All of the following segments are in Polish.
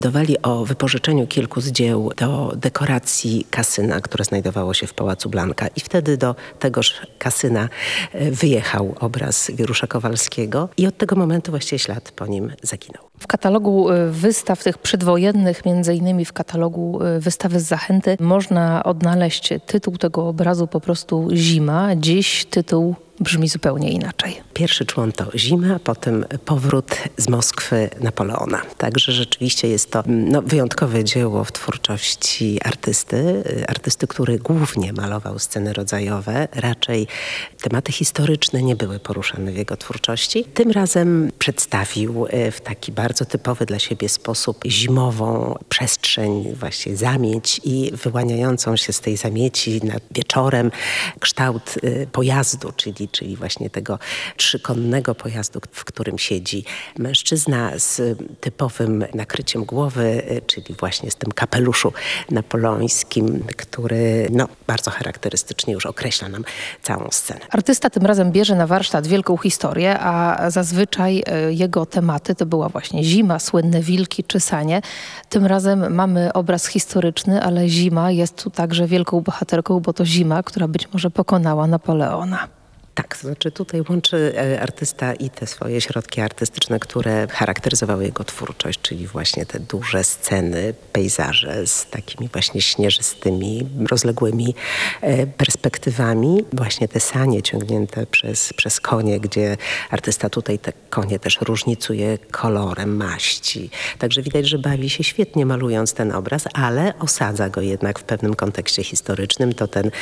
Decydowali o wypożyczeniu kilku z dzieł do dekoracji kasyna, które znajdowało się w Pałacu Blanka. I wtedy do tegoż kasyna wyjechał obraz Wierusza Kowalskiego i od tego momentu właściwie ślad po nim zaginął. W katalogu wystaw tych przedwojennych, między innymi w katalogu wystawy z Zachęty, można odnaleźć tytuł tego obrazu po prostu Zima. Dziś tytuł brzmi zupełnie inaczej. Pierwszy człon to Zima, potem powrót z Moskwy Napoleona. Także rzeczywiście jest to wyjątkowe dzieło w twórczości artysty, który głównie malował sceny rodzajowe. Raczej tematy historyczne nie były poruszane w jego twórczości. Tym razem przedstawił w taki bardzo typowy dla siebie sposób zimową przestrzeń, właśnie zamieć i wyłaniającą się z tej zamieci nad wieczorem kształt pojazdu, czyli właśnie tego trzykonnego pojazdu, w którym siedzi mężczyzna z typowym nakryciem głowy, czyli właśnie z tym kapeluszu napoleońskim, który bardzo charakterystycznie już określa nam całą scenę. Artysta tym razem bierze na warsztat wielką historię, a zazwyczaj jego tematy to była właśnie zima, słynne wilki czy sanie. Tym razem mamy obraz historyczny, ale zima jest tu także wielką bohaterką, bo to zima, która być może pokonała Napoleona. Tak, to znaczy tutaj łączy artysta i te swoje środki artystyczne, które charakteryzowały jego twórczość, czyli właśnie te duże sceny, pejzaże z takimi właśnie śnieżystymi, rozległymi perspektywami. Właśnie te sanie ciągnięte przez konie, gdzie artysta tutaj te konie też różnicuje kolorem, maści. Także widać, że bawi się świetnie malując ten obraz, ale osadza go jednak w pewnym kontekście historycznym. To ten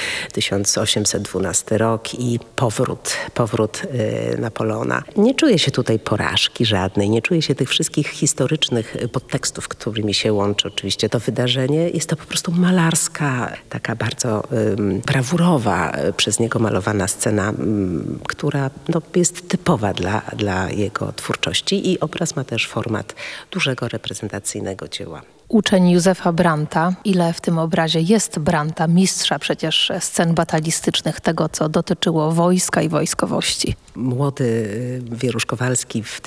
1812 rok i powrót Napoleona. Nie czuje się tutaj porażki żadnej, nie czuje się tych wszystkich historycznych podtekstów, którymi się łączy oczywiście to wydarzenie. Jest to po prostu malarska, taka bardzo brawurowa przez niego malowana scena, która jest typowa dla jego twórczości i obraz ma też format dużego reprezentacyjnego dzieła. Uczeń Józefa Brandta. Ile w tym obrazie jest Brandta, mistrza przecież scen batalistycznych, tego co dotyczyło wojska i wojskowości? Młody Wierusz Kowalski w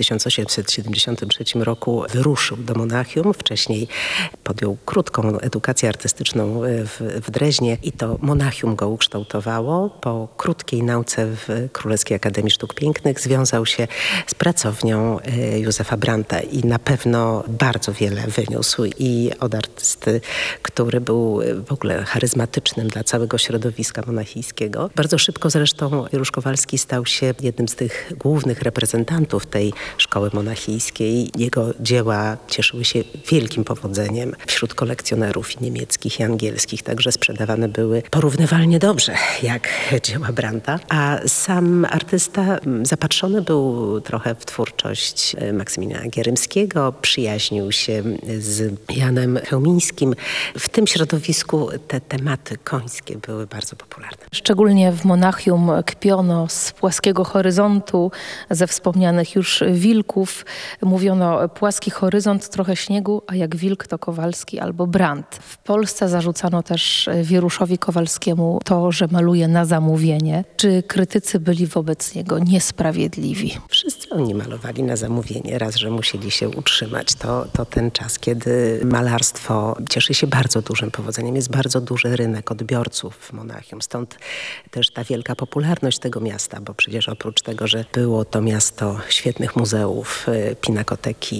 1873 roku wyruszył do Monachium. Wcześniej podjął krótką edukację artystyczną w Dreźnie i to Monachium go ukształtowało. Po krótkiej nauce w Królewskiej Akademii Sztuk Pięknych związał się z pracownią Józefa Brandta i na pewno bardzo wiele wyniósł i od artysty, który był w ogóle charyzmatycznym dla całego środowiska monachijskiego. Bardzo szybko zresztą Wierusz Kowalski stał się jednym z tych głównych reprezentantów tej szkoły monachijskiej. Jego dzieła cieszyły się wielkim powodzeniem wśród kolekcjonerów i niemieckich i angielskich, także sprzedawane były porównywalnie dobrze jak dzieła Brandta. A sam artysta zapatrzony był trochę w twórczość Maksymiliana Gierymskiego, przyjaźnił się z Janem Chełmińskim. W tym środowisku te tematy końskie były bardzo popularne. Szczególnie w Monachium kpiono z płaskiego horyzontu, ze wspomnianych już wilków. Mówiono płaski horyzont, trochę śniegu, a jak wilk to Kowalski albo Brandt. W Polsce zarzucano też Wieruszowi Kowalskiemu to, że maluje na zamówienie. Czy krytycy byli wobec niego niesprawiedliwi? Wszyscy oni malowali na zamówienie. Raz, że musieli się utrzymać. To ten czas, kiedy malarstwo cieszy się bardzo dużym powodzeniem. Jest bardzo duży rynek odbiorców w Monachium. Stąd też ta wielka popularność tego miasta, bo przecież oprócz tego, że było to miasto świetnych muzeów, pinakoteki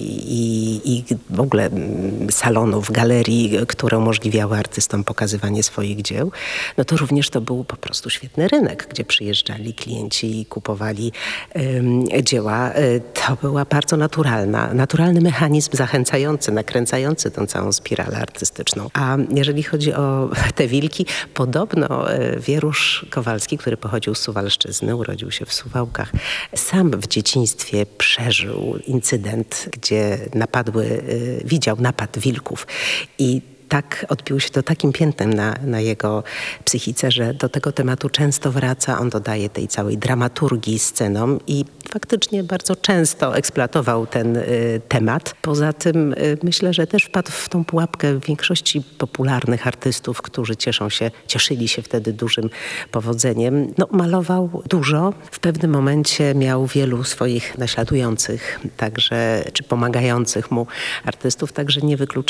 i w ogóle salonów, galerii, które umożliwiały artystom pokazywanie swoich dzieł, to również to był po prostu świetny rynek, gdzie przyjeżdżali klienci i kupowali dzieła. To była bardzo naturalny mechanizm zachęcający, nakręcający tą całą spiralę artystyczną. A jeżeli chodzi o te wilki, podobno Wierusz Kowalski, który pochodził z Suwalszczyzny, urodził się w Suwałkach, sam w dzieciństwie przeżył incydent, gdzie widział napad wilków i tak odbił się to takim piętnem na jego psychice, że do tego tematu często wraca. On dodaje tej całej dramaturgii scenom i faktycznie bardzo często eksploatował ten temat. Poza tym myślę, że też wpadł w tą pułapkę większości popularnych artystów, którzy cieszyli się wtedy dużym powodzeniem. Malował dużo. W pewnym momencie miał wielu swoich naśladujących, także czy pomagających mu artystów, także nie wykluczył